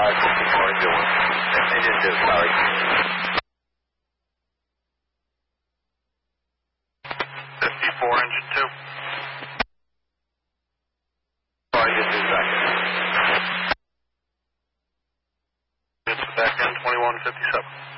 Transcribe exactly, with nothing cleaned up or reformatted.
five fifty-four, good one. Engine two, sorry. fifty-four, engine two. Sorry, just two seconds. It's the back end, twenty-one fifty-seven.